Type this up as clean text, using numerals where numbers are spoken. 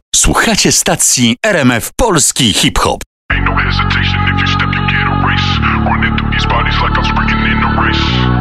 Słuchacie stacji RMF Polski Hip-Hop. Ain't no hesitation if you step, you get a race. Running through these bodies like I'm sprinting in a race.